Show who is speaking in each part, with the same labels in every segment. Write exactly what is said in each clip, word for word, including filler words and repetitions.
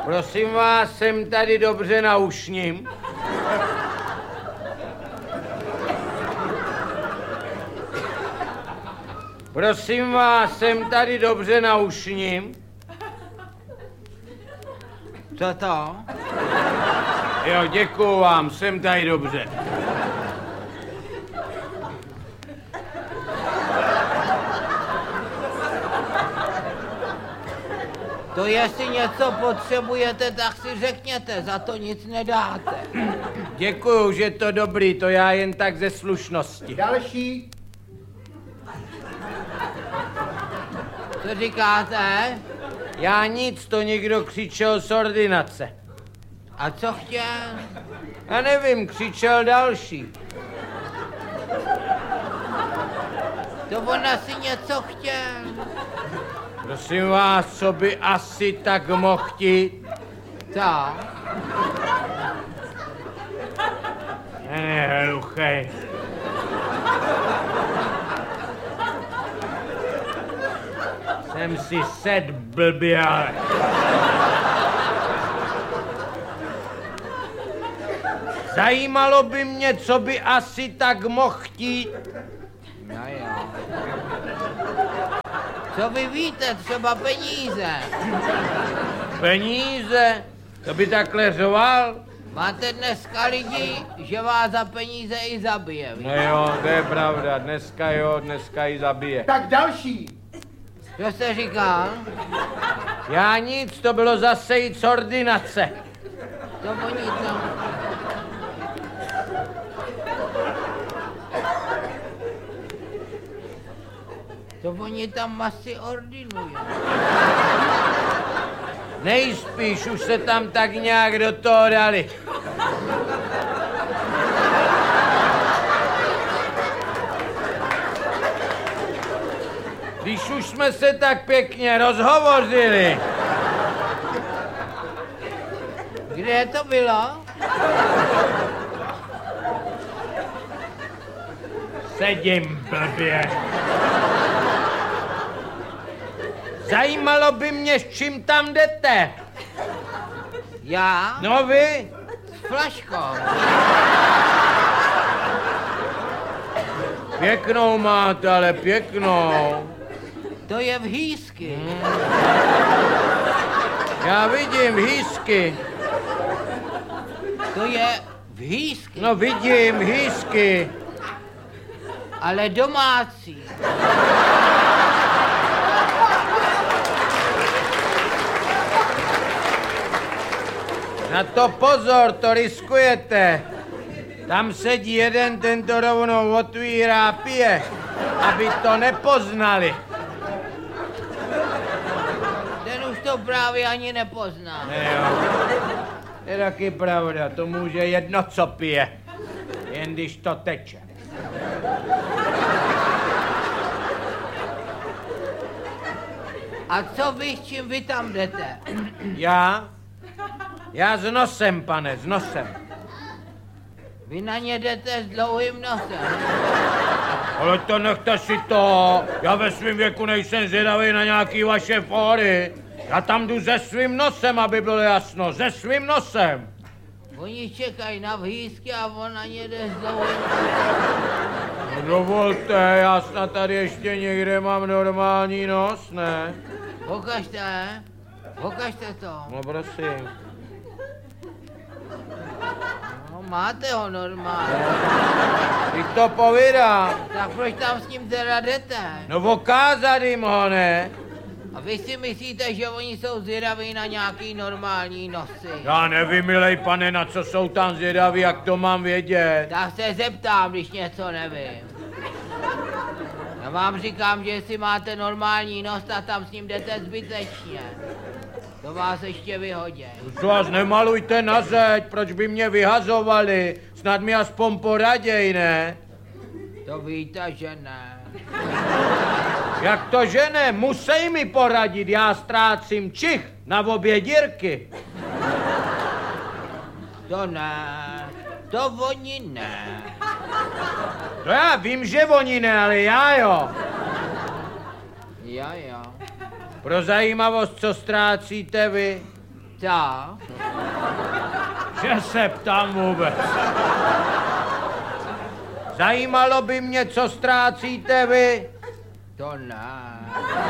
Speaker 1: Prosím vás, jsem tady dobře na ušním. Prosím vás, jsem tady dobře na ušním.
Speaker 2: Co to?
Speaker 1: Jo, děkuju vám, jsem tady dobře.
Speaker 2: To jestli něco potřebujete, tak si řekněte, za to nic nedáte.
Speaker 1: Děkuju, že to dobrý, to já jen tak ze slušnosti.
Speaker 3: Další.
Speaker 2: Co říkáte?
Speaker 1: Já nic, to někdo křičel z ordinace.
Speaker 2: A co chtěl?
Speaker 1: Já nevím, křičel další.
Speaker 2: To on asi něco chtěl.
Speaker 1: Prosím vás, co by asi tak mohl chtít?
Speaker 2: Co?
Speaker 1: Ten je hluchej. Jsem si sed blbě, ale... Zajímalo by mě, co by asi tak mohl chtít.
Speaker 2: No jo. Co vy víte, třeba peníze?
Speaker 1: Peníze? To by takhle řoval?
Speaker 2: Máte dneska lidi, že vás za peníze i zabije, víš?
Speaker 1: No jo, to je pravda, dneska jo, dneska ji zabije.
Speaker 3: Tak další.
Speaker 2: Co jste říkal?
Speaker 1: Já nic, to bylo zase jít z ordinace.
Speaker 2: To oni tam... To oni tam asi ordinují.
Speaker 1: Nejspíš už se tam tak nějak do toho dali. Když už jsme se tak pěkně rozhovořili.
Speaker 2: Kde to bylo?
Speaker 1: Sedím blbě. Zajímalo by mě, s čím tam jdete.
Speaker 2: Já?
Speaker 1: No vy?
Speaker 2: S flaškou.
Speaker 1: Pěknou máte, ale pěknou.
Speaker 2: To je v hýsky.
Speaker 1: Hmm. Já vidím hýsky.
Speaker 2: To je v hýsky.
Speaker 1: No vidím hýsky.
Speaker 2: Ale domácí.
Speaker 1: Na to pozor, to riskujete. Tam sedí jeden, ten to rovnou otvírá a pije, aby to nepoznali.
Speaker 2: Ten už to právě ani nepozná.
Speaker 1: Ne jo. Je taky pravda, to může jedno, co pije. Jen když to teče.
Speaker 2: A co vy, s čím vy tam jdete?
Speaker 1: Já? Já s nosem, pane, s nosem.
Speaker 2: Vy na ně jdete s dlouhým nosem.
Speaker 1: Ale to nechte si to. Já ve svém věku nejsem zvědavý na nějaký vaše fóry. Já tam jdu se svým nosem, aby bylo jasno. Se svým nosem.
Speaker 2: Oni čekají na vhýzky a on na ně jde s dlouhým nosem.
Speaker 1: No dovolte, já snad tady ještě někde mám normální nos, ne?
Speaker 2: Pokažte, pokažte to.
Speaker 1: No prosím.
Speaker 2: No, máte ho normálně.
Speaker 1: Teď to povídám.
Speaker 2: Tak proč tam s ním teda jdete?
Speaker 1: No okázat jim ho, ne?
Speaker 2: A vy si myslíte, že oni jsou zvědaví na nějaký normální nosy?
Speaker 1: Já nevím, milej pane, na co jsou tam zvědaví, jak to mám vědět.
Speaker 2: Tak se zeptám, když něco nevím. Já vám říkám, že jestli máte normální nos, tak tam s ním jdete zbytečně. To vás ještě vyhodí.
Speaker 1: Už vás nemalujte na zeď, proč by mě vyhazovali? Snad mi aspoň poraděj, ne?
Speaker 2: To víte, že ne.
Speaker 1: Jak to, že ne? Musej mi poradit, já ztrácím čich na obě dírky.
Speaker 2: To ne, to oni ne.
Speaker 1: To já vím, že oni ne, ale já jo.
Speaker 2: Já, jo.
Speaker 1: Pro zajímavost, co ztrácíte vy?
Speaker 2: Co?
Speaker 1: Že se ptám vůbec. Zajímalo by mě, co ztrácíte vy.
Speaker 2: To ne.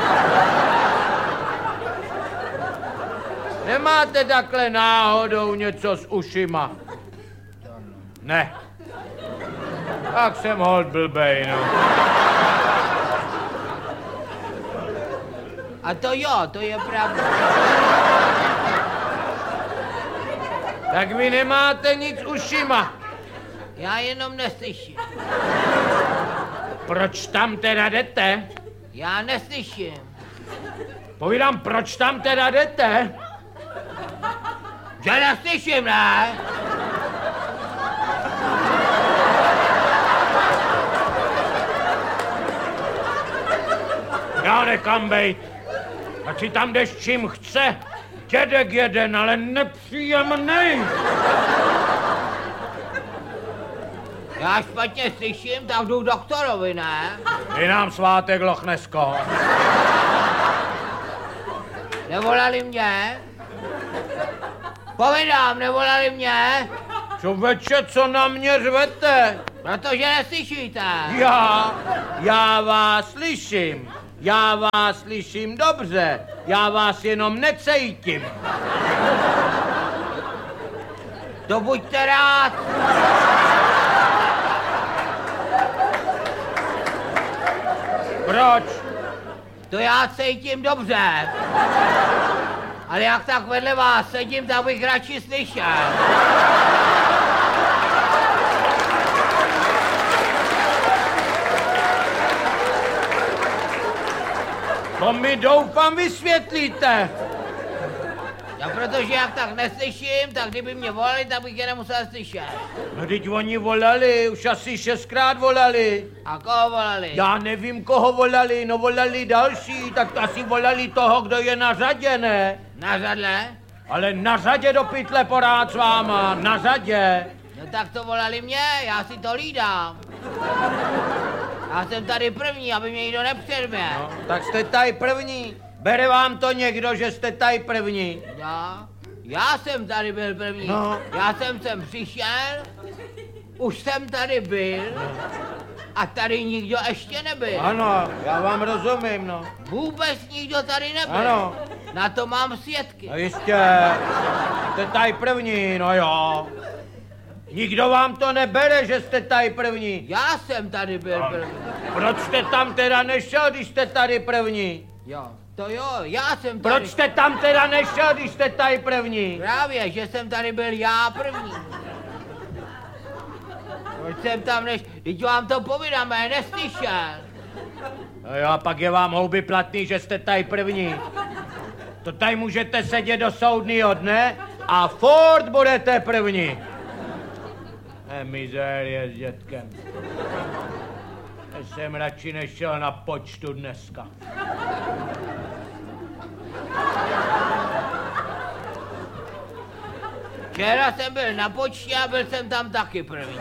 Speaker 1: Nemáte takhle náhodou něco s ušima?
Speaker 2: To ne.
Speaker 1: Ne. Tak jsem hold blbej, no.
Speaker 2: A to jo, to je pravda.
Speaker 1: Tak vy nemáte nic s ušima.
Speaker 2: Já jenom neslyším.
Speaker 1: Proč tam teda jdete?
Speaker 2: Já neslyším.
Speaker 1: Povídám, proč tam teda jdete?
Speaker 2: Že neslyším, ne?
Speaker 1: Já nechám bejt. Ať si tam jdeš čím chce. Dědek jeden, ale nepříjemný.
Speaker 2: Já špatně slyším, tak jdu k doktorovi, ne?
Speaker 1: Je nám svátek Lochnesko.
Speaker 2: Nevolali mě? Povídám, nevolali mě?
Speaker 1: Čověče, co na mě řvete?
Speaker 2: Protože neslyšíte.
Speaker 1: Já, já vás slyším. Já vás slyším dobře. Já vás jenom necítím.
Speaker 2: To buďte rád.
Speaker 1: Proč?
Speaker 2: To já cítím dobře. Ale jak tak vedle vás sedím, tak bych radši slyšel.
Speaker 1: To mi doufám vysvětlíte.
Speaker 2: No protože jak tak neslyším, tak kdyby mě volali, tak bych je nemusel slyšet.
Speaker 1: No teď oni volali, už asi šestkrát volali.
Speaker 2: A koho volali?
Speaker 1: Já nevím, koho volali, no volali další, tak to asi volali toho, kdo je na řadě, ne?
Speaker 2: Na řadle?
Speaker 1: Ale na řadě do pytle porád s váma, na řadě.
Speaker 2: No tak to volali mě, já si to hlídám. Já jsem tady první, aby mě nikdo nepředměl.
Speaker 1: No, tak jste tady první. Bere vám to někdo, že jste tady první?
Speaker 2: Já? Já jsem tady byl první.
Speaker 1: No.
Speaker 2: Já jsem sem přišel, už jsem tady byl a tady nikdo ještě nebyl.
Speaker 1: Ano, já vám rozumím, no.
Speaker 2: Vůbec nikdo tady nebyl.
Speaker 1: Ano.
Speaker 2: Na to mám svědky.
Speaker 1: No jistě, jste tady první, no jo. Nikdo vám to nebere, že jste tady první.
Speaker 2: Já jsem tady byl první.
Speaker 1: Proč jste tam teda nešel, když jste tady první?
Speaker 2: Jo, to jo, já jsem tady.
Speaker 1: Proč jste tam teda nešel, když jste tady první?
Speaker 2: Právě, že jsem tady byl já první. Proč jsem tam než... Teď vám to povídám, já neslyšel.
Speaker 1: No jo, pak je vám houby platný, že jste tady první. To tady můžete sedět do soudního dne a furt budete první. Ne, mizérie s dětkem. Já jsem radši nešel na počtu dneska.
Speaker 2: Včera jsem byl na počtě a byl jsem tam taky první.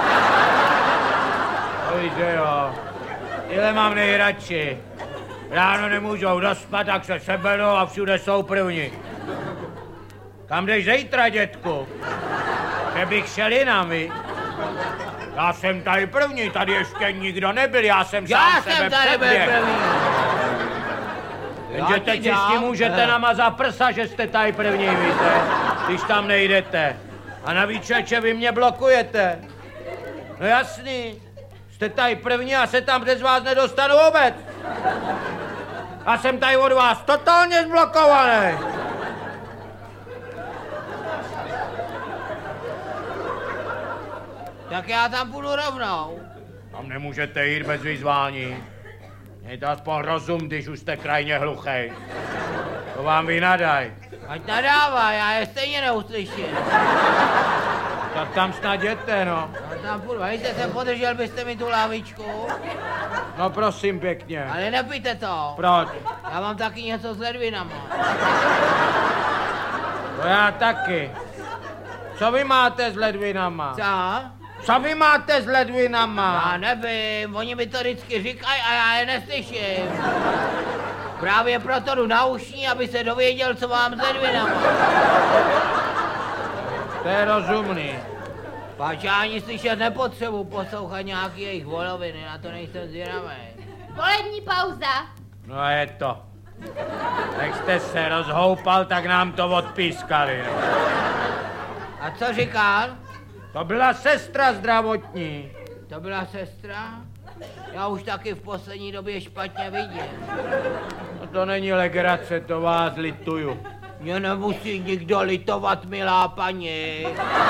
Speaker 1: To víte jo, tyhle mám nejradši. Ráno nemůžou dospat, tak se seberou a všude jsou první. Kam jdeš zítra, dětku? Že bych šel jinam, vy? Já jsem tady první, tady ještě nikdo nebyl, já jsem
Speaker 2: Já
Speaker 1: sám
Speaker 2: jsem
Speaker 1: sebe
Speaker 2: tady byl
Speaker 1: předběhl.
Speaker 2: první.
Speaker 1: Jenže teď si s tím můžete namazat prsa, že jste tady první, víte, když tam nejdete. A navíc, čeče, vy mě blokujete. No jasný, jste tady první a se tam přes vás nedostanu vůbec. Já jsem tady od vás totálně zblokovaný.
Speaker 2: Tak já tam půjdu rovnou.
Speaker 1: Tam nemůžete jít bez vyzvání. Mějte aspoň rozum, když už jste krajně hluchej. To vám vynadaj.
Speaker 2: Ať nadává, já je stejně neuslyším.
Speaker 1: Tak tam snad jděte, no.
Speaker 2: Já tam půjdu, a jste se podržel byste mi tu lávičku.
Speaker 1: No prosím pěkně.
Speaker 2: Ale nepijte to.
Speaker 1: Proč?
Speaker 2: Já mám taky něco s ledvinama.
Speaker 1: To já taky. Co vy máte s ledvinama?
Speaker 2: Co?
Speaker 1: Co vy máte s ledvinama?
Speaker 2: Já nevím, oni mi to vždycky říkají a já je neslyším. Právě proto jdu na ušní, aby se dověděl, co mám ze dvinama.
Speaker 1: To je rozumný.
Speaker 2: Páč, já ani slyšet nepotřebuji poslouchat nějaký jejich voloviny, na to nejsem zvědavý.
Speaker 3: Polední pauza.
Speaker 1: No a je to. Jak jste se rozhoupal, tak nám to odpískali. No.
Speaker 2: A co říkal?
Speaker 1: To byla sestra zdravotní.
Speaker 2: To byla sestra? Já už taky v poslední době špatně vidím.
Speaker 1: No to není legrace, to vás lituju.
Speaker 2: Mě nemusí nikdo litovat, milá paní.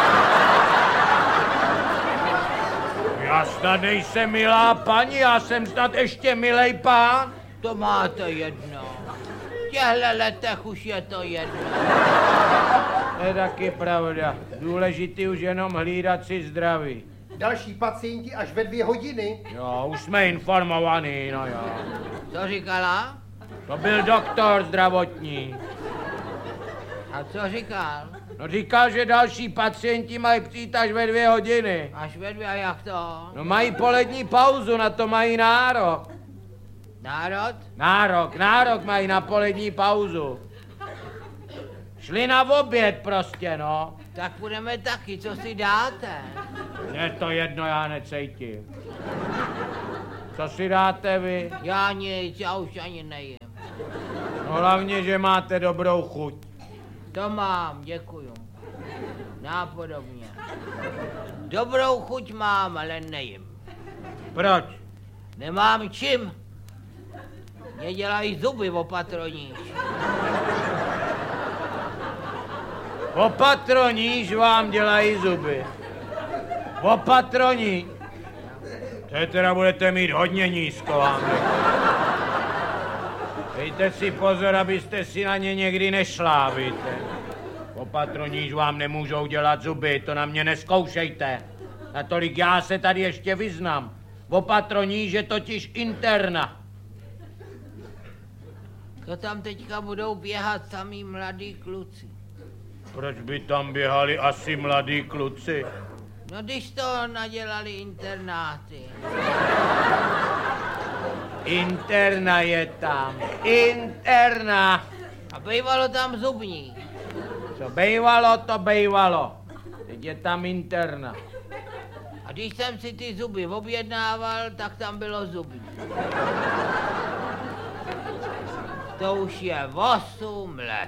Speaker 1: Já snad nejsem milá paní, já jsem snad ještě milej pán.
Speaker 2: To máte jedno. V těchto letech už je to jedno.
Speaker 1: To je taky pravda. Důležitý už jenom hlídat si zdraví.
Speaker 4: Další pacienti až ve dvě hodiny.
Speaker 1: Jo, už jsme informovaní, no jo.
Speaker 2: Co říkala?
Speaker 1: To byl doktor zdravotní.
Speaker 2: A co říkal?
Speaker 1: No říkal, že další pacienti mají přijít až ve dvě hodiny.
Speaker 2: Až ve dvě, a jak to?
Speaker 1: No mají polední pauzu, na to mají nárok.
Speaker 2: Národ?
Speaker 1: Nárok, nárok mají na polední pauzu. Šli na oběd prostě, no.
Speaker 2: Tak půjdeme taky, co si dáte?
Speaker 1: Je to jedno, já necítím. Co si dáte vy?
Speaker 2: Já nic, já už ani nejím.
Speaker 1: No hlavně, že máte dobrou chuť.
Speaker 2: To mám, děkuju. Nápodobně. Dobrou chuť mám, ale nejím.
Speaker 1: Proč?
Speaker 2: Nemám čím. Mě dělají zuby opatroníž.
Speaker 1: Opatroníž vám dělají zuby. Opatroní. To je teda budete mít hodně nízko, vám řeknu. Dejte si pozor, abyste si na ně někdy nešla, víte. Opatroníž vám nemůžou dělat zuby, to na mě neskoušejte. Natolik já se tady ještě vyznám. Opatroníž je totiž interna.
Speaker 2: To tam teďka budou běhat samý mladí kluci.
Speaker 1: Proč by tam běhali asi mladí kluci?
Speaker 2: No když to nadělali internáty.
Speaker 1: Interna je tam. Interna.
Speaker 2: A bývalo tam zubní.
Speaker 1: Co bejvalo, to bejvalo. Teď je tam interna.
Speaker 2: A když jsem si ty zuby objednával, tak tam bylo zubní. To už je osm let.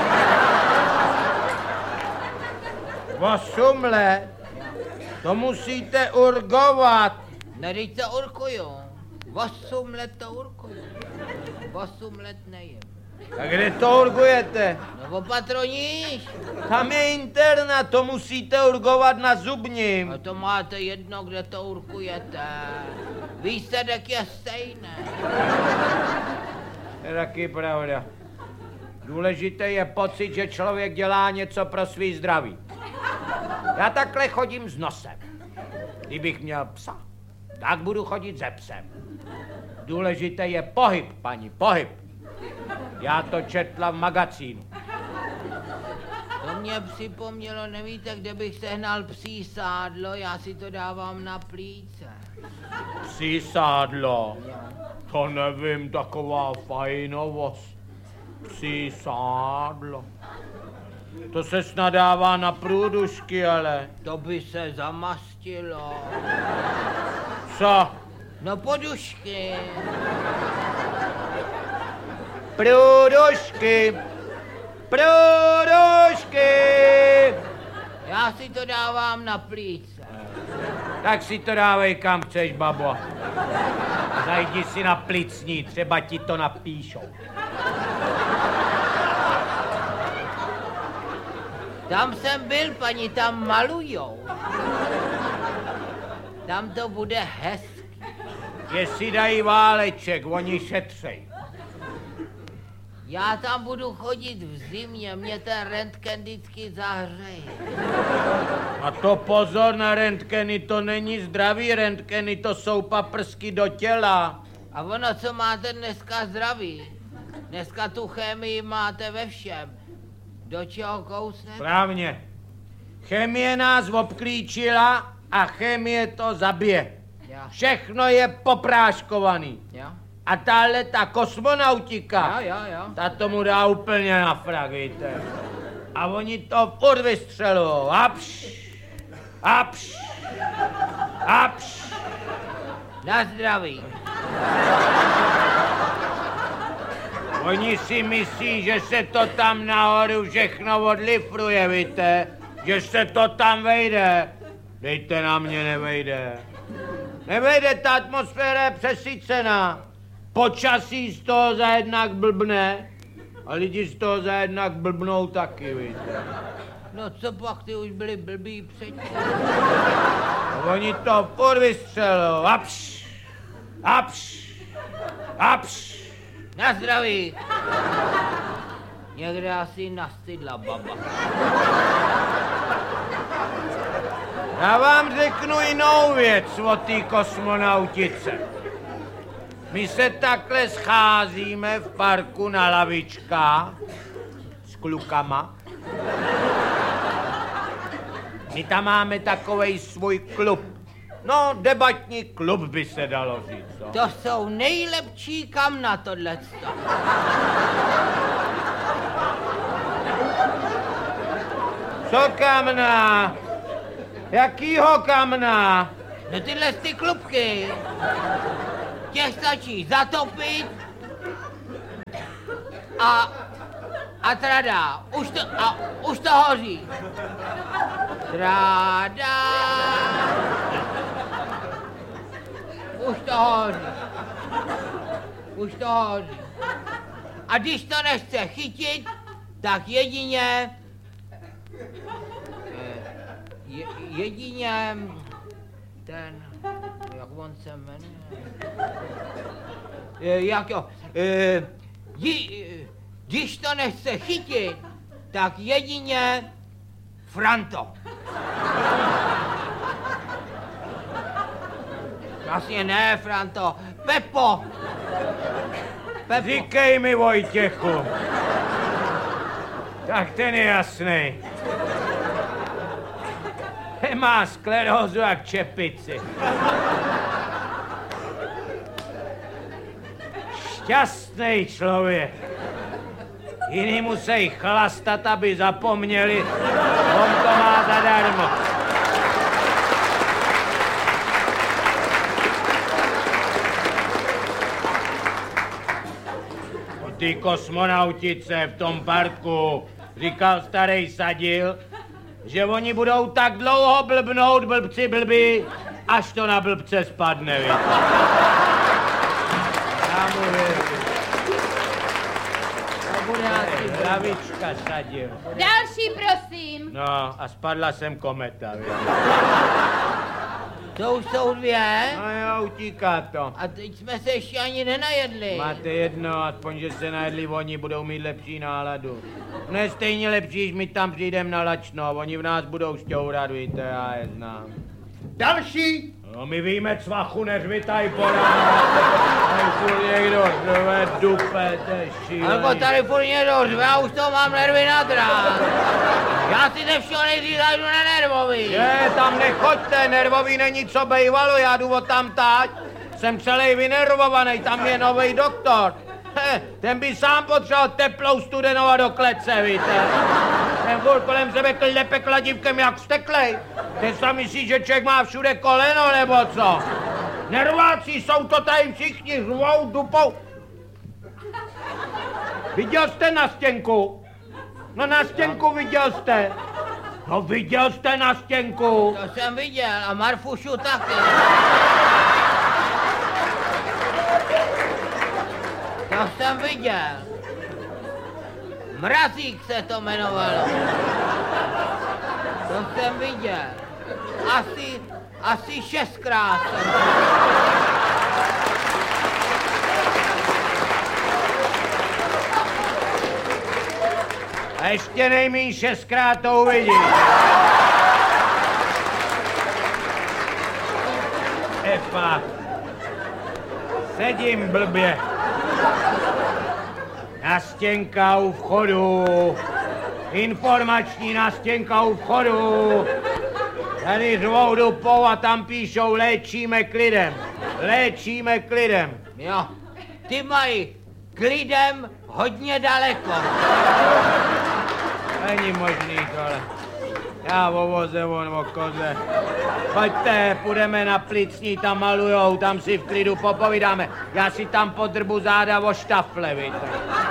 Speaker 1: Osm let? To musíte urgovat.
Speaker 2: No teď to urkuju. Osm let to urkuju. Osm let nejím.
Speaker 1: A kde to urgujete?
Speaker 2: No opatroníš.
Speaker 1: Tam je interna, to musíte urgovat na zubním.
Speaker 2: A to máte jedno, kde to urkujete. Výsledek je stejný.
Speaker 1: To je taky pravda. Důležité je pocit, že člověk dělá něco pro svý zdraví. Já takhle chodím s nosem. Kdybych měl psa, tak budu chodit se psem. Důležité je pohyb, paní, pohyb. Já to četla v magazínu.
Speaker 2: To mě připomnělo, nevíte, kde bych sehnal psí sádlo, já si to dávám na plíce.
Speaker 1: Psí sádlo? To nevím, taková fajnovost. Psí sádlo. To se snad dává na průdušky, ale...
Speaker 2: To by se zamastilo.
Speaker 1: Co?
Speaker 2: No podušky.
Speaker 1: Průdušky. Průdušky.
Speaker 2: Já si to dávám na plíce.
Speaker 1: Tak si to dávej kam chceš, babo. Zajdi si na plicní, třeba ti to napíšou.
Speaker 2: Tam jsem byl, paní, tam malujou. Tam to bude hezky.
Speaker 1: Jestli dají váleček, oni šetřej.
Speaker 2: Já tam budu chodit v zimě, mě ten rentgen vždycky zahřeje.
Speaker 1: A to pozor na rentgeny, to není zdravý rentgeny, to jsou paprsky do těla.
Speaker 2: A ono, co máte dneska zdraví? Dneska tu chemii máte ve všem. Do čeho kousnete?
Speaker 1: Správně. Chemie nás obklíčila a chemie to zabije.
Speaker 2: Jo.
Speaker 1: Všechno je popráškovaný.
Speaker 2: Jo?
Speaker 1: A tahle ta kosmonautika,
Speaker 2: Jo, jo, jo.
Speaker 1: ta tomu dá úplně na frak, víte. A oni to furt vystřelujou. Apš, apš, apš.
Speaker 2: Na zdraví.
Speaker 1: Oni si myslí, že se to tam nahoru všechno odlifruje, víte? Že se to tam vejde. Dejte na mě, nevejde. Nevejde, ta atmosféra je přesycená. Počasí z toho zajednak blbne a lidi z toho zajednak blbnou taky, víte.
Speaker 2: No co pak, ty už byli blbý předtím.
Speaker 1: A oni to furt vystřelou. Apš, apš, apš.
Speaker 2: Na zdraví. Někde asi nastydla baba.
Speaker 1: Já vám řeknu jinou věc o té kosmonautice. My se takhle scházíme v parku na lavičkách s klukama. My tam máme takovej svůj klub. No, debatní klub by se dalo říct, co?
Speaker 2: To jsou nejlepší kam na tohleto.
Speaker 1: Co kamna? Jakýho kamna?
Speaker 2: No tyhle ty klubky. Těch stačí zatopit a, a trada. Už to, a už to hoří. Trada. Už to hoří. Už to hoří. A když to nechce chytit, tak jedině... Je, jedině... Ten... Jak on se jmenuje? Jak jo? Když to nechce chytit, tak jedině... Franto. Vlastně ne, Franto. Pepo. Pepo.
Speaker 1: Říkej mi, Vojtěchu. Tak ten je jasný. Má sklerózu jak čepici. Šťastný člověk. Jiní musí chlastat, aby zapomněli. On to má zadarmo. O té kosmonautice v tom parku říkal starý Sadil, že oni budou tak dlouho blbnout, blbci blbí, až to na blbce spadne, víte. Já mu věřím.
Speaker 2: To bude asi
Speaker 1: Hlavička Sadil.
Speaker 3: Další, prosím.
Speaker 1: No a spadla sem kometa, víte.
Speaker 2: To už jsou dvě.
Speaker 1: No jo, utíká to.
Speaker 2: A teď jsme se ještě ani nenajedli.
Speaker 1: Máte jedno, aspoň, že se najedli, oni budou mít lepší náladu. Ne stejně lepší, když my tam přijdem na lačno, oni v nás budou šťourat, víte, já je znám.
Speaker 4: Další.
Speaker 1: No my víme cvachu, neřvitaj porád. Tady furt někdo řve, dupe, to je šílený.
Speaker 2: Alko tady furt někdo řve, já už to mám nervy na drát. Já si ze všeho nejdřív zajdu na nervový.
Speaker 1: Je, tam nechoďte, nervový není co bejvalo, já jdu od tam táť. Jsem celý vynervovaný, tam je nový doktor. He, ten by sám potřeboval teplou studenou a do klece, víte. Ten furt kolem sebe klepe kladívkem jak steklej. Ten se myslí, že člověk má všude koleno, nebo co? Nerváci jsou to tady všichni, řvou, dupou. Viděl jste na stěnku? No na stěnku viděl jste. No viděl jste na stěnku.
Speaker 2: To jsem viděl a Marfušu taky. To jsem viděl. Mrazík se to jmenovalo. To jsem viděl. Asi, asi šestkrát jsem
Speaker 1: A ještě nejmíň šestkrát to uvidíš. Epa. Sedím blbě. Nastěnka u vchodu. Informační nastěnka u vchodu. Tady řvou dupou a tam píšou léčíme klidem. Léčíme klidem.
Speaker 2: Jo. ty mají klidem hodně daleko.
Speaker 1: Není možný tohle. Já o voze, on o koze. Pojďte, půjdeme na plicní, tam malujou, tam si v klidu popovídáme. Já si tam podrbu záda o štafle, víte.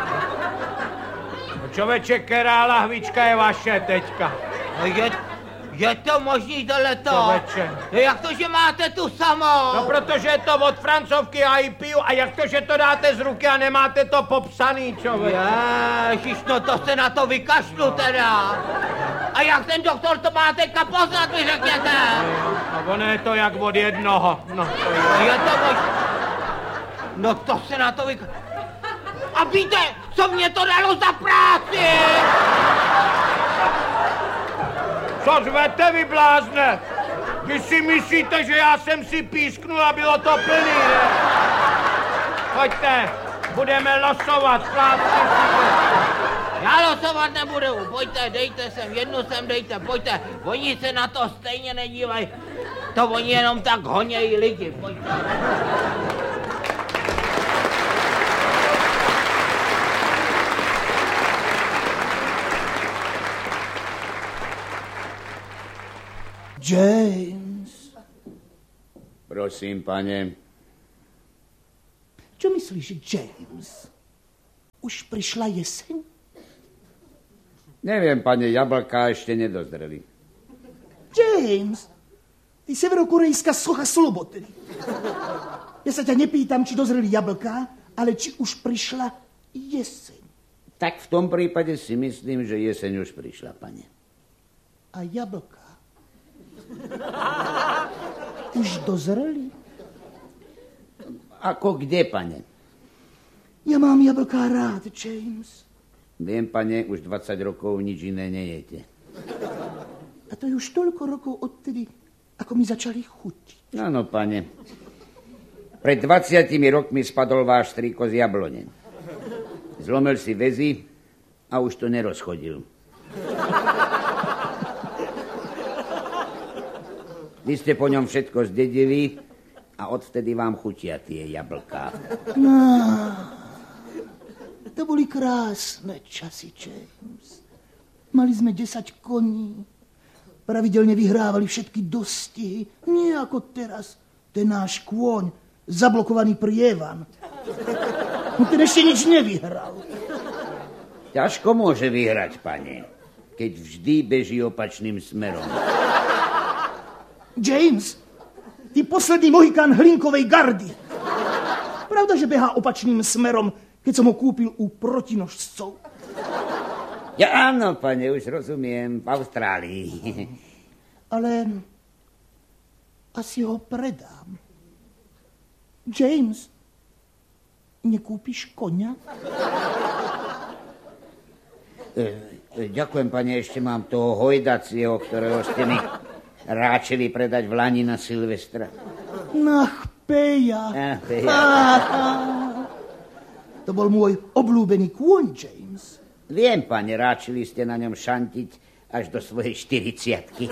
Speaker 1: No člověče, která lahvička je vaše teďka?
Speaker 2: No je, je to možný tohleto?
Speaker 1: Člověče.
Speaker 2: No jak to, že máte tu samou?
Speaker 1: No protože je to od Francovky a ji piju a jak to, že to dáte z ruky a nemáte to popsaný, člověče.
Speaker 2: Ježiš, no to se na to vykašlu teda. A jak ten doktor to má teďka poznat, vy řekněte?
Speaker 1: No ono je to jak od jednoho. No, to je.
Speaker 2: Je to možný. No to se na to vykašlu. A víte, co mě to dalo za práci?
Speaker 1: Co řvete, vy blázne? Vy si myslíte, že já jsem si písknul a bylo to plný, ne? Pojďte, budeme losovat, plátky.
Speaker 2: Já losovat nebudu, pojďte, dejte sem, jednu sem dejte, pojďte. Oni se na to stejně nedívají, to oni jenom tak honějí lidi, pojďte.
Speaker 5: James.
Speaker 6: Prosím, pane.
Speaker 5: Čo myslíš, James? Už prišla jeseň?
Speaker 6: Neviem, pane, jablká ešte nedozreli.
Speaker 5: James, ty severokorejská socha slobody. Ja sa ťa nepýtam, či dozreli jablká, ale či už prišla jeseň.
Speaker 6: Tak v tom prípade si myslím, že jeseň už prišla, pane.
Speaker 5: A jablká? Už dozreli?
Speaker 6: Ako kde, pane?
Speaker 5: Ja mám jablká rád, James.
Speaker 6: Viem, pane, už dvadsať rokov nič iné nejete.
Speaker 5: A to je už toľko rokov odtedy, ako mi začali chutiť.
Speaker 6: Áno, pane. Pred dvadsiatimi rokmi spadol váš strýko z jablone. Zlomil si väzy a už to nerozchodil. Vy ste po ňom všetko zdedili a odvtedy vám chutia tie jablká.
Speaker 5: No, to boli krásne časy, James. Mali sme desať koní. Pravidelne vyhrávali všetky dostihy. Nie ako teraz. Ten náš kôň, zablokovaný prievan. No ten ešte nič nevyhral.
Speaker 6: Ťažko môže vyhrať, pane, keď vždy beží opačným smerom.
Speaker 5: James, ty posledný mohikán hlinkovej gardy. Pravda, že behá opačným smerom, keď som ho kúpil u protinožcov?
Speaker 6: Ja áno, pane, už rozumiem, v Austrálii.
Speaker 5: Ale asi ho predám. James, nekúpiš koňa?
Speaker 6: E, ďakujem, pane, ešte mám toho hojdacieho, ktorého ste mi ráčili predať v Lani na Silvestra.
Speaker 5: Ach, Peja.
Speaker 6: Ach, Peja.
Speaker 5: Ah, to bol môj obľúbený kôň, James.
Speaker 6: Viem, pane, ráčili ste na ňom šantiť až do svojej štyridsiatky.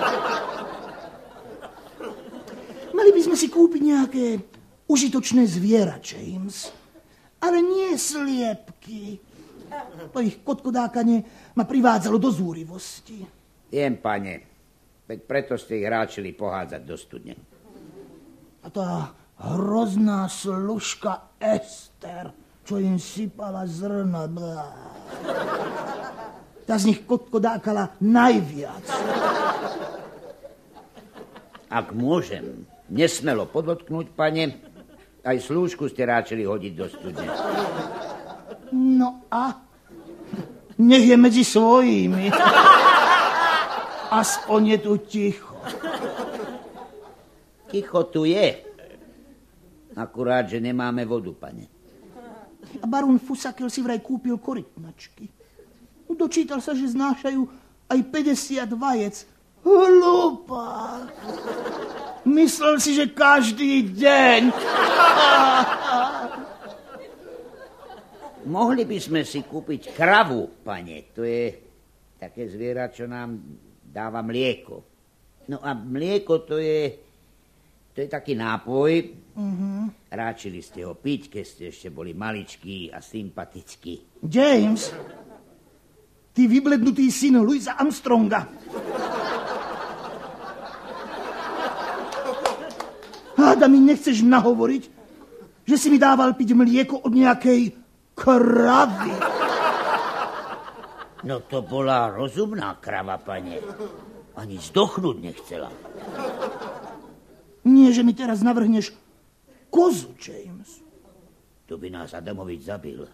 Speaker 5: Mali by sme si kúpiť nejaké užitočné zviera, James. Ale nie sliepky. To ich kotkodákanie ma privádzalo do zúrivosti.
Speaker 6: Viem, pane. Veď preto ste ich ráčili pohádzať do studne.
Speaker 5: A tá hrozná služka Ester, čo im sypala zrna. Blá. Tá z nich kotkodákala najviac.
Speaker 6: Ak môžem nesmelo podotknúť, pane, aj slúžku ste ráčili hodiť do studne.
Speaker 5: No a? Nech je medzi svojimi. Aspoň je tu ticho.
Speaker 6: Ticho tu je. Akurát, že nemáme vodu, pane.
Speaker 5: A barón Fusakel si vraj kúpil korytnačky. Dočítal sa, že znášajú aj päťdesiat vajec. Hlupák. Myslel si, že každý deň.
Speaker 6: Mohli by sme si kúpiť kravu, pane. To je také zviera, čo nám dáva mlieko. No a mlieko to je To je taký nápoj. Uh-huh. Ráčili ste ho piť, keď ste ešte boli maličkí a sympatickí.
Speaker 5: James, ty vyblednutý syn Louisa Armstronga. Háda mi nechceš nahovoriť, že si mi dával piť mlieko od nejakej kravy.
Speaker 6: No to bola rozumná krava, pane. Ani zdochnúť nechcela.
Speaker 5: Nie, že mi teraz navrhneš kozu, James.
Speaker 6: To by nás Adamovič zabil.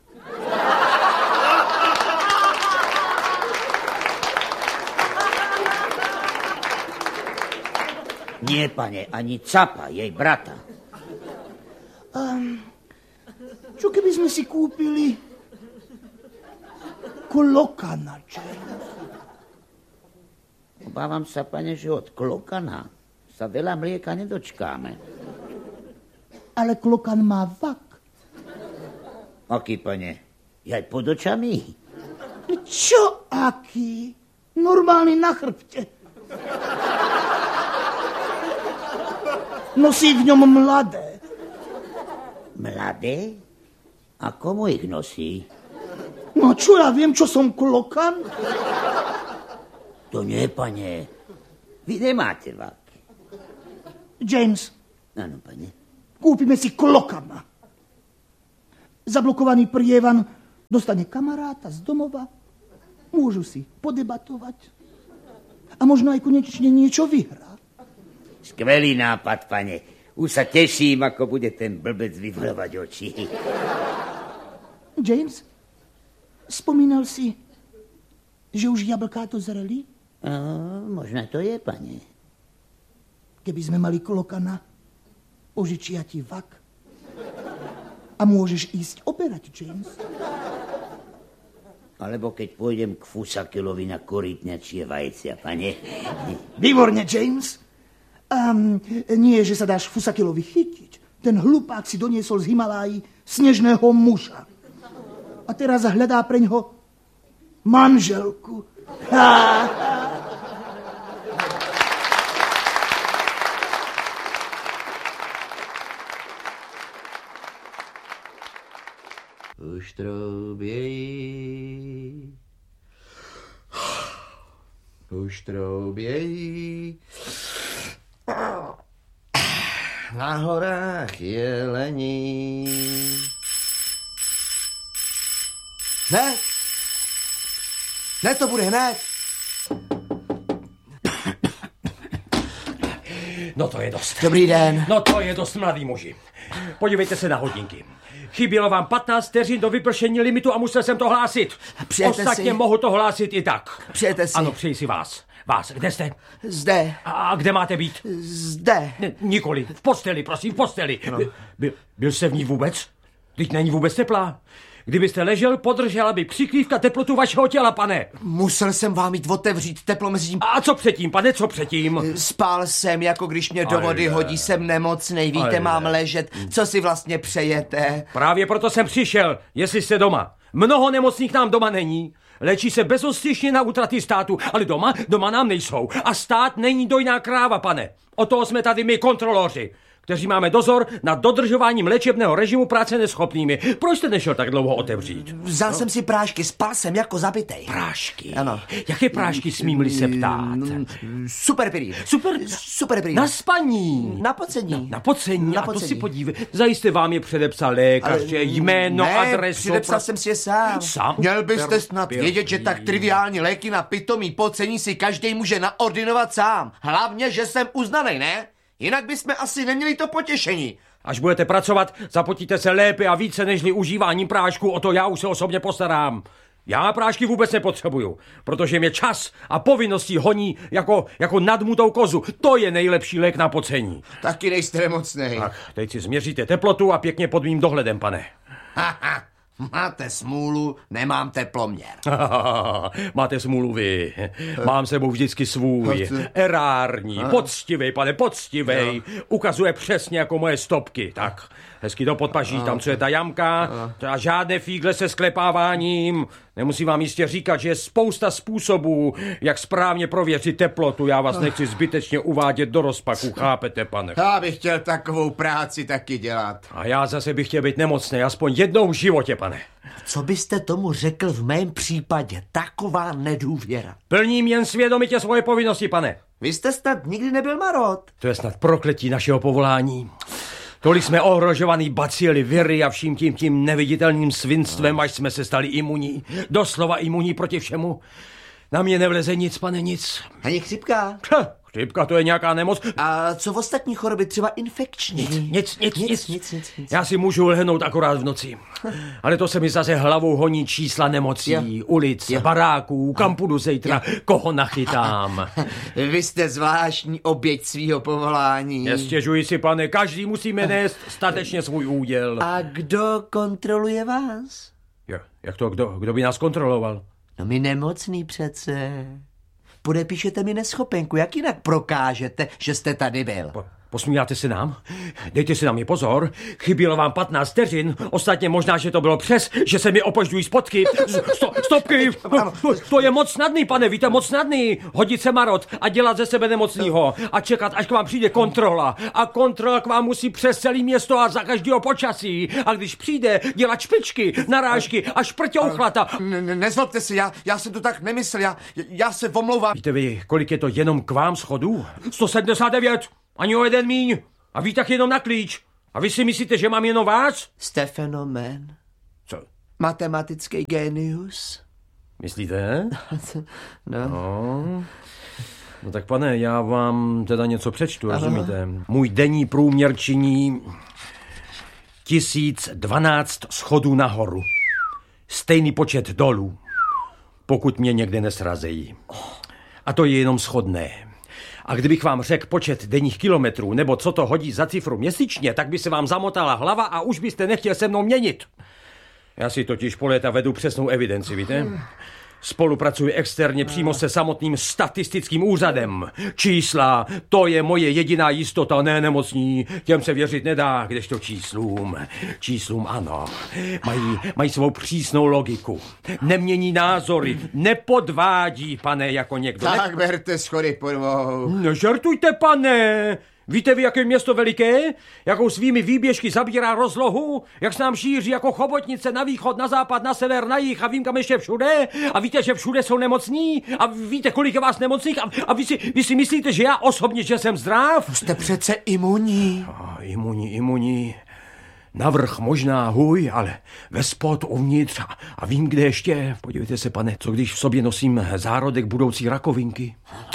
Speaker 6: Nie, pane, ani Capa, jej brata.
Speaker 5: Um, čo keby sme si kúpili klokana, James?
Speaker 6: Obávam sa, pane, že od klokana sa veľa mlieka nedočkáme.
Speaker 5: Ale klokan má vak.
Speaker 6: Aký, pane? Je aj pod očami?
Speaker 5: Čo aký? Normálny na chrbte. Nosí v ňom mladé.
Speaker 6: Mladé? A komu ich nosí?
Speaker 5: No čo ja viem, čo som klokan?
Speaker 6: To nie, pane. Vy nemáte vak.
Speaker 5: James.
Speaker 6: Áno, pane.
Speaker 5: Kúpime si klokana. Zablokovaný prievan dostane kamaráta z domova. Môžu si podebatovať. A možno aj konečne niečo vyhrá.
Speaker 6: Skvelý nápad, pane. Už sa teším, ako bude ten blbec vyvolovať oči.
Speaker 5: James, spomínal si, že už jablká to zreli?
Speaker 6: No, možno to je, pane.
Speaker 5: Keby sme mali klokana, požičia ti vak a môžeš ísť oberať, James.
Speaker 6: Alebo keď pôjdem k Fusakelovi na korytňačie vajcia, pane.
Speaker 5: Výborne, James. Um, nie, že sa dáš Fusakelovi chytiť. Ten hlupák si doniesol z Himaláji snežného muža. A teraz hľadá preňho manželku. Ha, ha.
Speaker 7: Už troubějí, už troubějí, na horách jelení. Ne, ne, to bude hned.
Speaker 8: No to je dost.
Speaker 7: Dobrý den.
Speaker 8: No to je dost, mladý muži. Podívejte se na hodinky. Chybělo vám patnáct vteřin do vypršení limitu a musel jsem to hlásit.
Speaker 7: Přijete
Speaker 8: Ostatně
Speaker 7: si.
Speaker 8: mohu to hlásit i tak.
Speaker 7: Přijete si.
Speaker 8: Ano, přeji si vás. Vás, kde jste?
Speaker 7: Zde.
Speaker 8: A kde máte být?
Speaker 7: Zde.
Speaker 8: Ne, nikoli, v posteli, prosím, v posteli. No. Byl, byl jste v ní vůbec? Teď není vůbec teplá. Kdybyste ležel, podržela by přikrývka teplotu vašeho těla, pane.
Speaker 7: Musel jsem vám jít otevřít teplo mezi tím.
Speaker 8: A co předtím, pane, co předtím?
Speaker 7: Spál jsem, jako když mě do vody
Speaker 8: Ale.
Speaker 7: hodí, jsem nemocnej, víte,
Speaker 8: Ale.
Speaker 7: mám ležet. Co si vlastně přejete?
Speaker 8: Právě proto jsem přišel, jestli jste doma. Mnoho nemocných nám doma není. Léčí se bezostyšně na útraty státu, ale doma, doma nám nejsou. A stát není dojná kráva, pane. O toho jsme tady my, kontroloři, kteří máme dozor nad dodržováním léčebného režimu práce neschopnými. Proč jste nešel tak dlouho otevřít?
Speaker 7: Vzal no. jsem si prášky, spal jsem jako zabitej.
Speaker 8: Prášky?
Speaker 7: Ano.
Speaker 8: Jaké prášky, smím-li se ptát?
Speaker 7: Superpirín.
Speaker 8: Super...
Speaker 7: Superpirín.
Speaker 8: Na spaní.
Speaker 7: Na pocení.
Speaker 8: Na, na pocení.
Speaker 7: Na
Speaker 8: A to
Speaker 7: pocení.
Speaker 8: si podívej. Zajisté vám je předepsal lékař, že jméno,
Speaker 7: ne,
Speaker 8: adresu.
Speaker 7: předepsal
Speaker 8: pro...
Speaker 7: jsem si je sám.
Speaker 8: Sám?
Speaker 7: Měl byste snad
Speaker 8: Trpělivý.
Speaker 7: vědět, že tak triviální léky na pitomý pocení si každý může naordinovat sám. Hlavně, že jsem uznanej, ne? Jinak bychom asi neměli to potěšení.
Speaker 8: Až budete pracovat, zapotíte se lépe a více nežli užíváním prášku, o to já už se osobně postarám. Já prášky vůbec nepotřebuju, protože mě čas a povinností honí jako, jako nadmutou kozu. To je nejlepší lék na pocení.
Speaker 7: Taky nejste nemocnej.
Speaker 8: Tak, teď si změříte teplotu a pěkně pod mým dohledem, pane.
Speaker 7: Haha, máte smůlu, nemám teploměr.
Speaker 8: Máte smůlu vy. Mám sebou vždycky svůj. Erární, poctivej, pane, poctivej. Ukazuje přesně jako moje stopky. Tak, hezky do podpaží, tam, co je ta jamka, a žádné fígle se sklepáváním. Nemusím vám jistě říkat, že je spousta způsobů, jak správně prověřit teplotu. Já vás nechci zbytečně uvádět do rozpaku, chápete, pane?
Speaker 7: Já bych chtěl takovou práci taky dělat.
Speaker 8: A já zase bych chtěl být nemocný, aspoň jednou v životě, pane.
Speaker 7: Co byste tomu řekl v mém případě? Taková nedůvěra.
Speaker 8: Plním jen svědomitě svoje povinnosti, pane.
Speaker 7: Vy jste snad nikdy nebyl marod.
Speaker 8: To je snad prokletí našeho povolání. Tolik jsme ohrožovaný bacily, viry a vším tím tím neviditelným svinstvem, až jsme se stali imunní. Doslova imunní proti všemu. Na mě nevleze nic, pane, nic.
Speaker 7: Ani chřipka?
Speaker 8: Chřipka, to je nějaká nemoc.
Speaker 7: A co v ostatní choroby, třeba infekční?
Speaker 8: Nic, nic, nic, nic,
Speaker 7: nic, nic, nic, nic.
Speaker 8: Já si můžu lehnout akorát v noci. Ale to se mi zase hlavou honí čísla nemocí, jo. ulic, jo. baráků, kam půjdu zítra, koho nachytám.
Speaker 7: Vy jste zvláštní oběť svýho povolání.
Speaker 8: Nestěžuji si, pane, každý musíme nést statečně svůj úděl.
Speaker 7: A kdo kontroluje vás?
Speaker 8: Jo, jak to, kdo, kdo by nás kontroloval?
Speaker 7: No my nemocný přece. Podepíšete mi neschopenku, jak jinak prokážete, že jste tady byl?
Speaker 8: Po, posmíváte se nám? Dejte si na mě pozor, chybělo vám patnáct vteřin, ostatně možná, že to bylo přes, že se mi opožďují spotky. Sto, stopky, to, to je moc snadný, pane, víte, moc snadný. Hodit se marot a dělat ze sebe nemocnýho a čekat, až k vám přijde kontrola. A kontrola k vám musí přes celé město a za každého počasí. A když přijde, dělat špičky, narážky a šprťouchlata.
Speaker 7: Nezlobte se, já, já jsem to tak nemyslel, já, já se omlouvám.
Speaker 8: Víte vy, kolik je to jenom k vám schodů? sto sedmdesát devět. Ani o jeden míň. A vy tak jenom na klíč. A vy si myslíte, že mám jenom vás?
Speaker 7: Jste fenomén.
Speaker 8: Co?
Speaker 7: Matematický genius.
Speaker 8: Myslíte?
Speaker 7: no.
Speaker 8: no. No tak pane, já vám teda něco přečtu, ano. Rozumíte? Můj denní průměr činí tisíc dvanáct schodů nahoru. Stejný počet dolů. Pokud mě někde nesrazejí. A to je jenom schodné. A kdybych vám řekl počet denních kilometrů, nebo co to hodí za cifru měsíčně, tak by se vám zamotala hlava a už byste nechtěl se mnou měnit. Já si totiž po léta vedu přesnou evidenci, víte? Spolupracuji externě přímo se samotným statistickým úřadem. Čísla, to je moje jediná jistota, ne nemocní. Těm se věřit nedá, kdežto číslům. Číslům ano. Mají, mají svou přísnou logiku. Nemění názory, nepodvádí, pane, jako někdo.
Speaker 7: Tak
Speaker 8: ne...
Speaker 7: berte schody podvou.
Speaker 8: Nežartujte, pane. Víte vy, jaké je město veliké? Jakou svými výběžky zabírá rozlohu? Jak se nám šíří jako chobotnice na východ, na západ, na sever, na jih a vím kam ještě všude? A víte, že všude jsou nemocní? A víte, kolik je vás nemocných? A, a vy, si, vy si myslíte, že já osobně, že jsem zdrav?
Speaker 7: Jste přece imunní.
Speaker 8: Oh, imunní, imunní. Navrch možná huj, ale ve spod uvnitř. A vím, kde ještě. Podívejte se, pane, co když v sobě nosím zárodek budoucí rakovinky?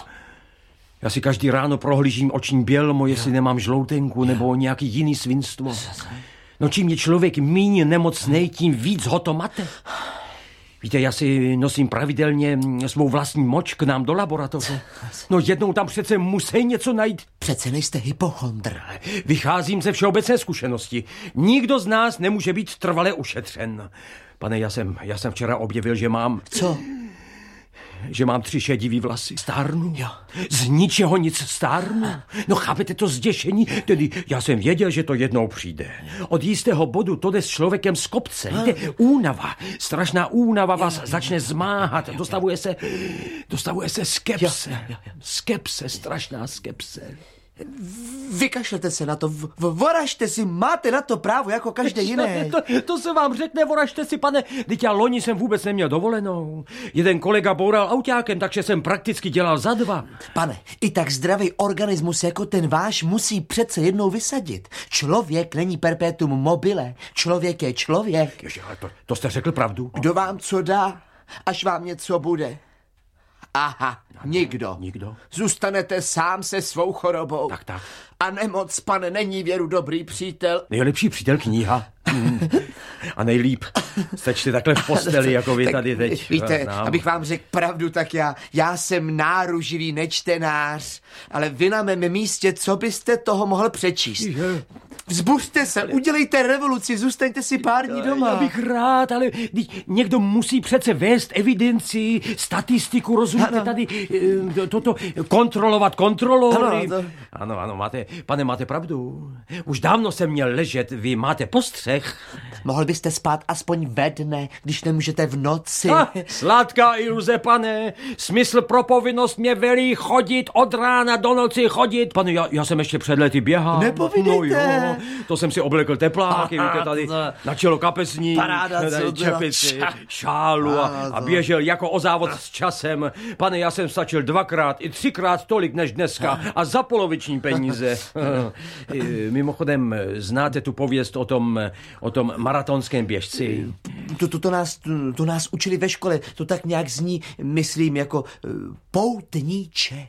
Speaker 8: Já si každý ráno prohlížím oční bělmo, jestli nemám žloutenku nebo nějaký jiný svinstvo. No čím je člověk míň nemocnej, tím víc ho to mate. Víte, já si nosím pravidelně svou vlastní moč k nám do laboratoře. No jednou tam přece musí něco najít.
Speaker 7: Přece nejste hypochondr.
Speaker 8: Vycházím ze všeobecné zkušenosti. Nikdo z nás nemůže být trvale ušetřen. Pane, já jsem, já jsem včera objevil, že mám...
Speaker 7: Co?
Speaker 8: Že mám tři šedivý vlasy. Stárnu.
Speaker 7: Jo.
Speaker 8: Z ničeho nic stárnu. No chápete to zděšení? Tedy já jsem věděl, že to jednou přijde. Od jistého bodu to jde s člověkem z kopce. Víte, únava, strašná únava vás začne zmáhat. Dostavuje se, dostavuje se skepse. Skepse, strašná skepse.
Speaker 7: Vykašlete se na to, v, voražte si, máte na to právo jako každý jiný.
Speaker 8: To, to se vám řekne, voražte si, pane. Vždyť já loni jsem vůbec neměl dovolenou. Jeden kolega boural autákem, takže jsem prakticky dělal za dva.
Speaker 7: Pane, i tak zdravý organismus jako ten váš musí přece jednou vysadit. Člověk není perpetuum mobile, člověk je člověk.
Speaker 8: Ježi, ale to, to jste řekl pravdu.
Speaker 7: Kdo vám co dá, až vám něco bude? Aha, nikdo.
Speaker 8: Nikdo.
Speaker 7: Zůstanete sám se svou chorobou.
Speaker 8: Tak, tak.
Speaker 7: A nemoc, pane, není věru dobrý přítel.
Speaker 8: Nejlepší přítel kniha. A nejlíp sečte takhle v posteli, jako vy tady teď.
Speaker 7: Víte,
Speaker 8: Znám.
Speaker 7: abych vám řekl pravdu, tak já, já jsem náruživý nečtenář, ale vy na mém místě, co byste toho mohl přečíst? Vzbuřte se, udělejte revoluci, zůstaňte si pár dní doma.
Speaker 8: Já bych rád, ale někdo musí přece vést evidenci, statistiku, rozumíte,
Speaker 7: ano.
Speaker 8: tady toto, kontrolovat kontrolory.
Speaker 7: Ano, to...
Speaker 8: ano, ano, máte, pane, máte pravdu. Už dávno jsem měl ležet, vy máte postřeh.
Speaker 7: Mohl byste spát aspoň ve dne, když nemůžete v noci.
Speaker 8: Ah, sladká iluze, pane. Smysl pro povinnost mě velí chodit od rána do noci chodit. Pane, já, já jsem ještě před lety běhal.
Speaker 7: Nepovídejte.
Speaker 8: No jo, to jsem si oblekl tepláky, víte, tady na čelo kapesní,
Speaker 7: Paráda,
Speaker 8: tady čepici, šálu a, a běžel jako o závod s časem. Pane, já jsem stačil dvakrát i třikrát tolik než dneska a za poloviční peníze. Mimochodem, znáte tu pověst o tom, o tom maratonském běžci?
Speaker 7: To, to, to, nás, to, to nás učili ve škole, to tak nějak zní, myslím, jako poutníče.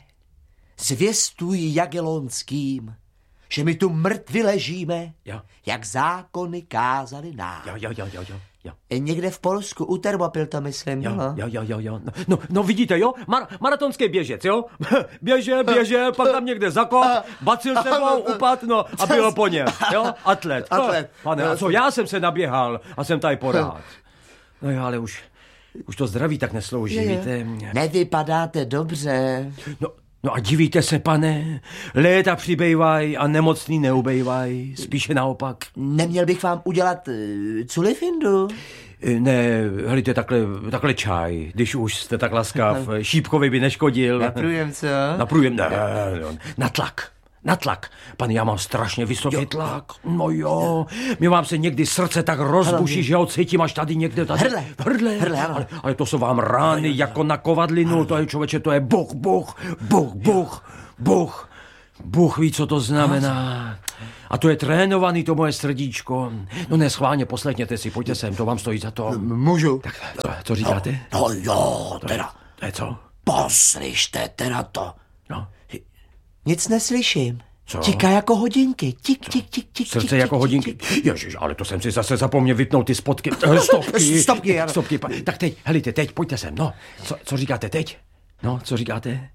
Speaker 7: Zvěstuj Jagellonským, že my tu mrtvi ležíme,
Speaker 8: jo.
Speaker 7: Jak zákony kázali nám.
Speaker 8: Jo, jo, jo, jo, jo. Jo.
Speaker 7: Někde v Polsku, u Termopil to myslím.
Speaker 8: Jo,
Speaker 7: no.
Speaker 8: jo, jo, jo, jo. No, no, no vidíte, jo? Mar- maratonský běžec, jo? Běžel, běžel, pak tam někde zakop, bacil sebou, upad, no a bylo po něm, jo? Atlet.
Speaker 7: Atlet.
Speaker 8: No, pane, a co, já jsem se naběhal a jsem tady porád. No jo, ale už, už to zdraví tak neslouží,
Speaker 7: je, je.
Speaker 8: víte?
Speaker 7: Nevypadáte dobře.
Speaker 8: No, no a divíte se, pane, léta přibývají a nemocný neubejvají, spíše naopak.
Speaker 7: Neměl bych vám udělat uh, culifindu?
Speaker 8: Ne, helejte, takhle, takhle čaj, když už jste tak laskav, šípkovi by neškodil.
Speaker 7: Na průjem, co?
Speaker 8: Na průjem, ne, na tlak. Na tlak. Pane, já mám strašně vysoký jo. tlak. No jo, mi vám se někdy srdce tak rozbuší, že ho cítím až tady někde. Tady.
Speaker 7: Hrdle.
Speaker 8: Hrdle.
Speaker 7: Hrdle, ano.
Speaker 8: Ale, ale to jsou vám rány jako na kovadlinu. To je, člověče, to je buch, buch, buch, buch, buch. Bůh ví, co to znamená. A to je trénovaný, to moje srdíčko. No ne, schválně, poslechněte si, pojďte sem, to vám stojí za to.
Speaker 7: Můžu.
Speaker 8: Tak, co, co říkáte?
Speaker 7: No, no jo,
Speaker 8: to
Speaker 7: teda.
Speaker 8: Je, to je co?
Speaker 7: Poslyšte teda to.
Speaker 8: No.
Speaker 7: Nic neslyším.
Speaker 8: Co?
Speaker 7: Tiká jako hodinky. Tik, tik, tik, tik.
Speaker 8: Srdce
Speaker 7: tik,
Speaker 8: jako
Speaker 7: tik,
Speaker 8: hodinky.
Speaker 7: tik.
Speaker 8: Ježiš, ale to jsem si zase zapomněl vypnout ty spotky. Stopky.
Speaker 7: Stopky, ano.
Speaker 8: Stopky. Tak teď, helejte, teď, pojďte sem. No, co, co říkáte teď? No, co říkáte?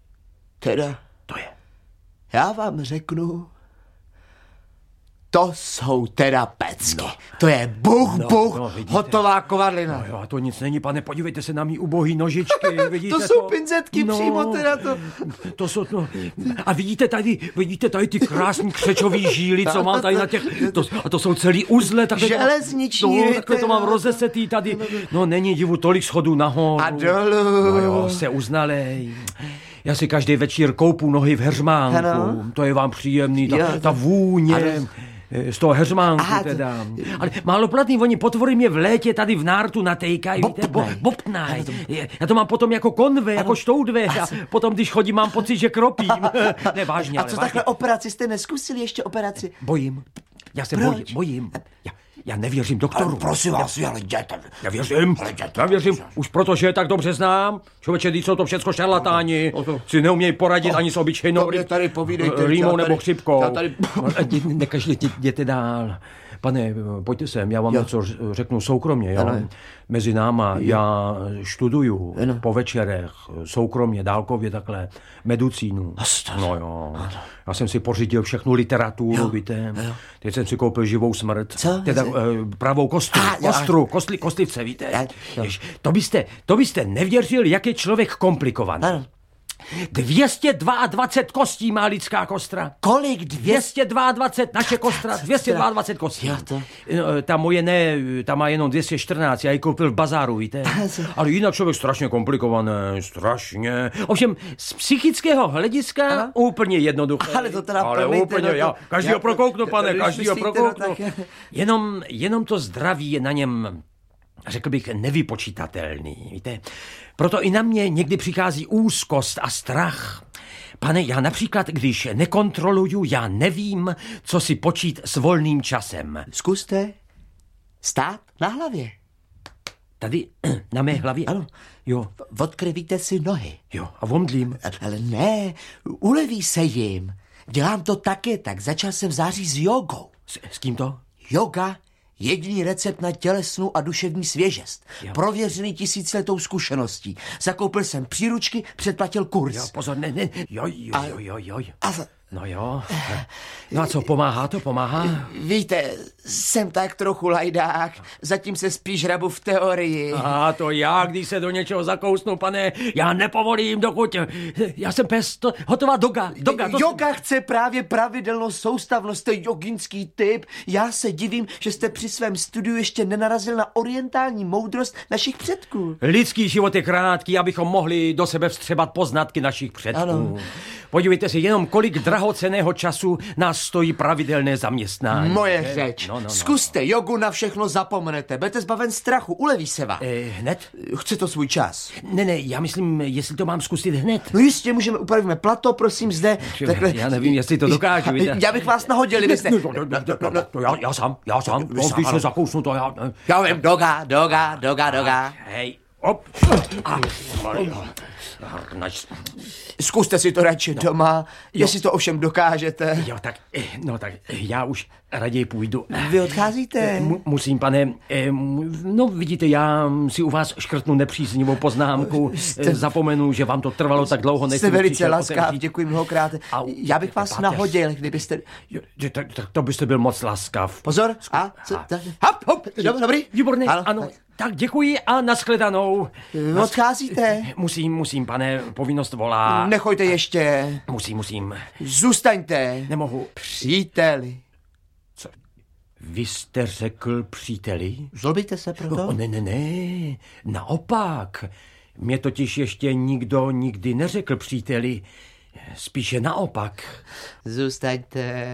Speaker 7: Teda,
Speaker 8: To je.
Speaker 7: já vám řeknu, to jsou teda pecky.
Speaker 8: No.
Speaker 7: To je buch,
Speaker 8: No,
Speaker 7: buch,
Speaker 8: no, vidíte.
Speaker 7: hotová kovadlina.
Speaker 8: No jo, a to nic není, pane, podívejte se na mý ubohý nožičky, vidíte
Speaker 7: To jsou pinzetky přímo teda to.
Speaker 8: To jsou, no. A vidíte tady, vidíte tady ty krásný křečový žíly, co mám tady na těch, to, a to jsou celý uzle. Takhle
Speaker 7: Železniční.
Speaker 8: To, takhle to mám rozesetý tady. No není divu, tolik schodů nahoru.
Speaker 7: A dolů.
Speaker 8: No jo, se uznalej. Já si každý večer koupu nohy v heřmánku.
Speaker 7: Ano.
Speaker 8: To je vám příjemný, ta,
Speaker 7: Jo,
Speaker 8: ta vůně.
Speaker 7: ano.
Speaker 8: Z toho heřmánku
Speaker 7: Aha,
Speaker 8: teda. Ale máloplatný, oni potvory mě v létě tady v nártu natejkají, víte, bo,
Speaker 7: Bobtnaj.
Speaker 8: bobtnaj. Já to mám potom jako konve, jako štoudve. A potom, když chodím, mám pocit, že kropím. Ne, vážně,
Speaker 7: A
Speaker 8: ale
Speaker 7: co
Speaker 8: vážně.
Speaker 7: takhle operaci? Jste neskusili ještě operaci?
Speaker 8: Bojím. Já se
Speaker 7: Proč?
Speaker 8: bojím, bojím. Já, já nevěřím doktoru.
Speaker 7: Prosím vás, ale jděte.
Speaker 8: Já věřím, já věřím, už protože je tak dobře znám. Člověče, když jsou to všechno šarlatáni, si neumějí poradit ani s obyčejnou
Speaker 7: to mě tady povídejte,
Speaker 8: rýmou
Speaker 7: já tady-
Speaker 8: nebo chřipkou.
Speaker 7: já tady-
Speaker 8: Nekažlite, jděte dál. Pane, pojďte sem, já vám
Speaker 7: Jo.
Speaker 8: něco řeknu soukromně. Jo?
Speaker 7: Ano.
Speaker 8: Mezi náma, já študuju
Speaker 7: Ano.
Speaker 8: po večerech, soukromně, dálkově takhle, medicínu.
Speaker 7: Asta.
Speaker 8: No jo, já jsem si pořídil všechnu literaturu,
Speaker 7: Jo.
Speaker 8: víte.
Speaker 7: Jo.
Speaker 8: Teď jsem si koupil živou smrt.
Speaker 7: Co?
Speaker 8: Teda eh, pravou kostru,
Speaker 7: Ah, jo.
Speaker 8: kostru, kostli, kostlivce, víte.
Speaker 7: Já- jo.
Speaker 8: Jež, to byste, to byste nevěřil, jak je člověk komplikovaný.
Speaker 7: Ano.
Speaker 8: dvě stě dvacet dva kostí má lidská kostra.
Speaker 7: Kolik? Dvě...
Speaker 8: dvě stě dvacet dva naše kostra, dvě stě dvacet dva kostí.
Speaker 7: Jo, to-
Speaker 8: No, ta moje ne, ta má jenom dvě stě čtrnáct, já ji koupil v bazáru, víte. Ale jinak člověk strašně komplikované, strašně. Ovšem, z psychického hlediska
Speaker 7: Aha.
Speaker 8: úplně jednoduché.
Speaker 7: Ale to teda
Speaker 8: Ale
Speaker 7: promiňte,
Speaker 8: úplně,
Speaker 7: no to-
Speaker 8: já každýho
Speaker 7: já-
Speaker 8: prokouknu,
Speaker 7: to-
Speaker 8: pane,
Speaker 7: když
Speaker 8: každýho
Speaker 7: myslíte,
Speaker 8: prokouknu.
Speaker 7: no tak-
Speaker 8: Jenom, jenom to zdraví je na něm, řekl bych, nevypočítatelný, víte. Proto i na mě někdy přichází úzkost a strach. Pane, já například, když nekontroluju, já nevím, co si počít s volným časem.
Speaker 7: Zkuste stát na hlavě.
Speaker 8: Tady, na mé hlavě?
Speaker 7: Ano.
Speaker 8: Jo,
Speaker 7: Odkryvíte si nohy.
Speaker 8: jo, a omdlím.
Speaker 7: Ale ne, uleví se jim. Dělám to také, tak začal jsem v září s jogou.
Speaker 8: S, s kým to?
Speaker 7: Yoga Jediný recept na tělesnou a duševní svěžest.
Speaker 8: Jo.
Speaker 7: Prověřený tisíciletou zkušeností. Zakoupil jsem příručky, předplatil kurz.
Speaker 8: Jo, pozor, ne, ne, joj, joj, joj, joj, joj.
Speaker 7: A
Speaker 8: No jo. No a co, pomáhá to, pomáhá?
Speaker 7: víte, jsem tak trochu lajdák. Zatím se spíš hrabu v teorii.
Speaker 8: A to já, když se do něčeho zakousnu, pane, já nepovolím, dokud... Já jsem pes, to, hotová doga, doga. To...
Speaker 7: Yoga chce právě pravidelnost, soustavnost, to je joginský typ. Já se divím, že jste při svém studiu ještě nenarazil na orientální moudrost našich předků.
Speaker 8: Lidský život je krátký, abychom mohli do sebe vstřebat poznatky našich předků.
Speaker 7: Ano.
Speaker 8: Podívejte si jenom, kolik drahocenného času nás stojí pravidelné zaměstnání.
Speaker 7: Moje řeč.
Speaker 8: No, no, no.
Speaker 7: Zkuste jogu, na všechno zapomenete. Budete zbaven strachu, uleví se vám.
Speaker 8: Eh, hned?
Speaker 7: Chce to svůj čas.
Speaker 8: Ne, ne, já myslím, jestli to mám zkusit hned.
Speaker 7: No jistě, můžeme, upravíme plato, prosím, zde.
Speaker 8: Takhle. Já nevím, jestli to dokážu. Víte?
Speaker 7: Já bych vás nahodil, kdybyste...
Speaker 8: No, no, no, no, no, no, já, já sám, já sám,
Speaker 7: Vy
Speaker 8: no,
Speaker 7: sám,
Speaker 8: když
Speaker 7: ano.
Speaker 8: se zakousnu to, já...
Speaker 7: Já vím, doga, doga, doga, doga.
Speaker 8: Hej, op. A, Harnač.
Speaker 7: Zkuste si to radši doma, jestli to ovšem dokážete.
Speaker 8: Jo, tak, eh, no tak, eh, já už raději půjdu.
Speaker 7: Vy odcházíte?
Speaker 8: Mu, musím, pane, eh, mu- no vidíte, já si u vás škrtnu nepříznivou poznámku.
Speaker 7: Jste-
Speaker 8: Eh, Zapomenu, že vám to trvalo tak dlouho, než
Speaker 7: Jste
Speaker 8: jsem
Speaker 7: velice
Speaker 8: přišel
Speaker 7: laskav,
Speaker 8: otevřít.
Speaker 7: děkuji mnohokrát.
Speaker 8: Au,
Speaker 7: Já bych vás
Speaker 8: páteř.
Speaker 7: nahodil, kdybyste...
Speaker 8: Jo, tak, tak to byste byl moc laskav.
Speaker 7: Pozor, a, co, ta, hop, hop, dobrý, dobrý.
Speaker 8: Výborně, ano,
Speaker 7: Ano,
Speaker 8: ano. Tak děkuji a nashledanou.
Speaker 7: Odcházíte?
Speaker 8: Musím, musím, pane, povinnost volá.
Speaker 7: Nechoďte ještě.
Speaker 8: Musím, musím.
Speaker 7: Zůstaňte.
Speaker 8: Nemohu.
Speaker 7: Příteli.
Speaker 8: Co? Vy jste řekl příteli?
Speaker 7: Zlobíte se proto?
Speaker 8: Oh, ne, ne, ne. Naopak. Mě totiž ještě nikdo nikdy neřekl příteli. Spíše naopak.
Speaker 7: Zůstaňte.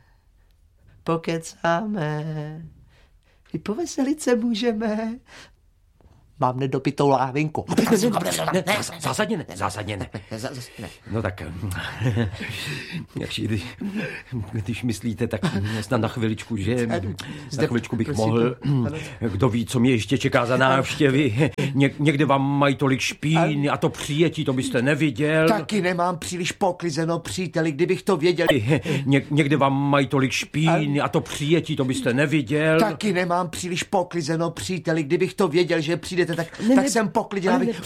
Speaker 7: Pokecáme. I poveselit se můžeme. Mám nedopitou lávinku.
Speaker 8: Ne, ne, zásadně ne, zásadně ne. No tak, jakži, když myslíte, tak snad na chviličku, že na chviličku bych mohl, kdo ví, co mě ještě čeká za návštěvy. Ně, někde vám mají tolik špín a to přijetí, to byste neviděl.
Speaker 7: Taky nemám příliš poklizeno, příteli, kdybych to věděl.
Speaker 8: Ně, někde vám mají tolik špín a to přijetí, to byste neviděl.
Speaker 7: Taky nemám příliš poklizeno, příteli, kdybych to věděl, že přijdete, tak,
Speaker 8: Ne,
Speaker 7: tak
Speaker 8: ne,
Speaker 7: jsem pokliděn,
Speaker 8: ale
Speaker 7: abych
Speaker 8: ne,